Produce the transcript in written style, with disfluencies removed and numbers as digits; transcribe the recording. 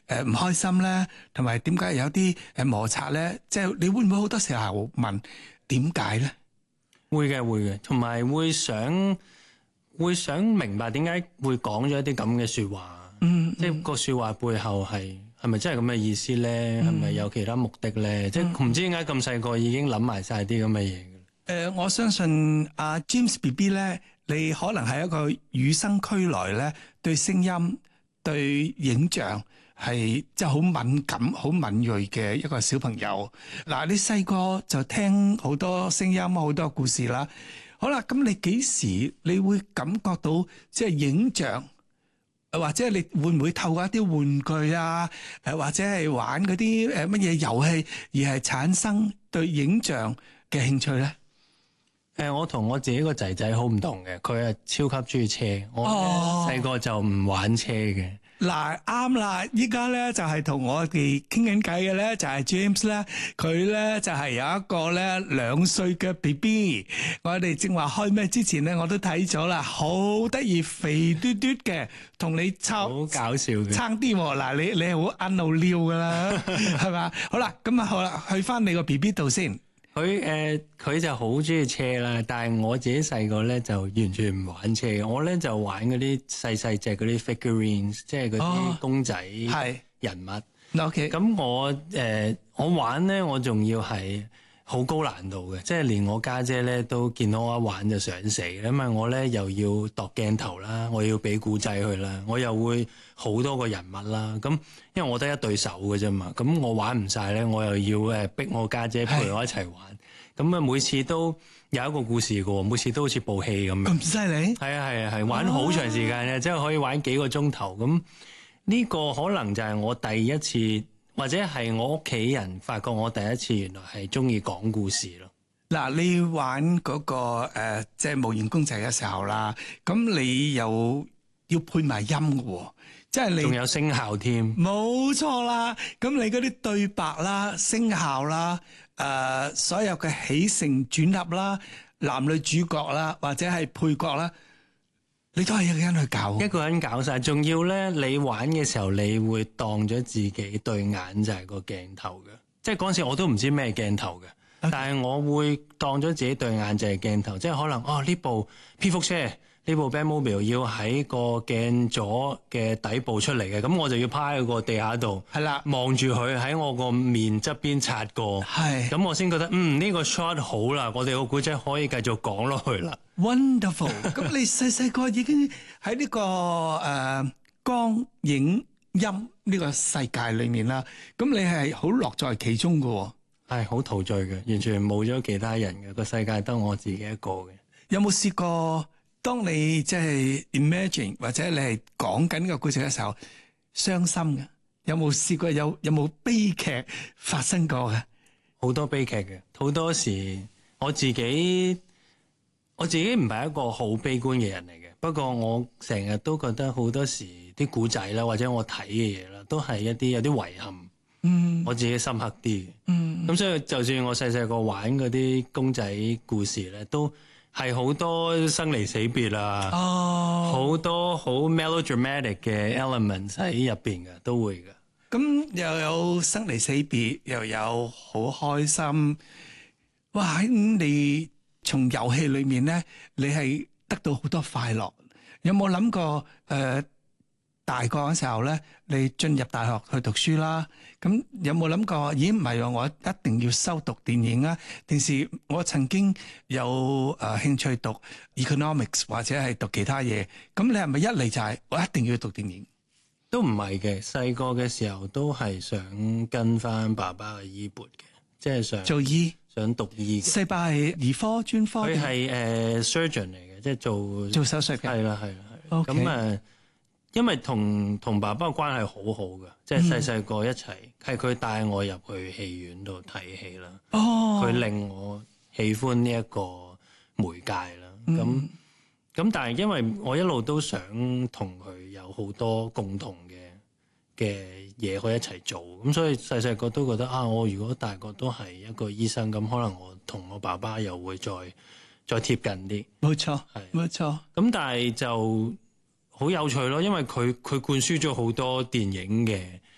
唔開心咧，同埋點解有啲摩擦咧？即係你會唔會好多時候問點解咧？ 會嘅，同埋會想明白點解會講咗一啲咁嘅說話。即係個說話背後係咪真係咁嘅意思咧？係咪有其他目的咧？即係唔知點解咁細個已經諗埋晒啲咁嘅嘢。 我相信阿 James BB 咧，你可能係一個與生俱來咧，對聲音、對影像係即係好敏感、好敏銳嘅一個小朋友。嗱，你細個就聽好多聲音、好多故事啦。好啦，咁你幾時你會感覺到即係影像？或者你會唔會透過一啲玩具啊，或者係玩嗰啲乜嘢遊戲，而係產生對影像嘅興趣咧？ 我同我自己個仔仔好唔同嘅，佢係超級中意車，我細個就唔玩車嘅。 嗱，啱啦，依家咧就係同我哋傾緊偈嘅咧，就係 James 咧，佢咧就係有一個咧2歲嘅 BB。我哋正話開咩之前咧，我都睇咗啦，好得意，肥嘟嘟嘅，同你好搞笑嘅， 差啲喎。嗱，你係好啱路撩噶啦，係嘛？好啦，咁啊好啦，去翻你個 BB 度先。 佢就好中意車啦，但係我自己細個咧就完全唔玩車嘅，我咧就玩嗰啲細隻嗰啲 figurines， 即係嗰啲公仔人物。 OK， 咁我玩咧，我仲要係好高難度嘅，即係連我家姐咧都見到我一玩就想死，因為我咧又要度鏡頭啦，我要俾故仔佢啦，我又會好多個人物啦，咁因為我得一對手嘅啫嘛，咁我玩唔晒咧，我又要逼我家姐陪我一齊玩，咁啊每次都有一個故事嘅，每次都好似部戲咁樣。 咁犀利？ 係玩好長時間嘅，即係可以玩幾個鐘頭。咁呢個可能就係我第一次，或者係我屋企人發覺我第一次原來係中意講故事咯。 嗱，你玩嗰個即係模型公仔嘅時候啦，咁你又要配埋音嘅，即係你仲有聲效添。 冇錯啦，咁你嗰啲對白啦、聲效啦、所有嘅起承轉合啦、男女主角啦，或者係配角啦，你都係一個人去搞， 一個人搞晒。仲要咧，你玩嘅時候，你會當咗自己對眼就係個鏡頭嘅，即係嗰陣時我都唔知咩鏡頭嘅，但係我會當咗自己對眼就係鏡頭，即係可能呢部蝙蝠車。呢部 Batmobile 要喺個鏡左嘅底部出嚟嘅，咁我就要趴喺個地下度，係啦，望住佢喺我個面側邊擦過，係，咁我先覺得呢個 shot 好啦，我哋個古仔可以繼續講落去啦。 Wonderful！ 咁你細個已經喺呢個光影音呢個世界裏面啦，咁你係好樂在其中嘅， 係好陶醉嘅，完全冇咗其他人嘅，個世界得我自己一個嘅。 有冇試過？當你即係 imagine 或者你係講緊呢個故事嘅時候，傷心嘅，有冇試過有冇悲劇發生過嘅？ 好多悲劇嘅，好多時我自己唔係一個好悲觀嘅人嚟嘅，不過我成日都覺得好多時啲古仔啦，或者我睇嘅嘢啦，都係有啲遺憾，我自己深刻啲嘅，咁所以就算我細個玩嗰啲公仔故事咧，都係好多生離死別啊，好多好 melodramatic 嘅 elements 喺入邊嘅，都會嘅。 咁又有生離死別，又有好開心。哇！喺你從遊戲裏面咧，你係得到好多快樂。有冇諗過大個嘅時候咧，你進入大學去讀書啦？咁有冇諗過？咦，唔係喎，我一定要修讀電影啊？定是我曾經有興趣讀 economics 或者係讀其他嘢？咁你係咪一嚟就係我一定要讀電影？ 都唔係嘅，細個嘅時候都係想跟翻爸爸嘅衣缽嘅，即係想做醫， 想讀醫嘅。 細爸係兒科專科， 佢係surgeon 嚟嘅，即係做手術嘅。係啦。 咁因為同爸爸嘅關係好好嘅，即係細個一齊，係佢帶我入去戲院度睇戲啦。佢令我喜歡呢一個媒介啦。咁但係因為我一路都想同佢有好多共同嘅嘢可以一齊做，咁所以細個都覺得我如果大個都係一個醫生，咁可能我同我爸爸又會再貼近啲。 冇錯，係冇錯。 咁但係就好有趣咯，因為佢灌輸咗好多電影嘅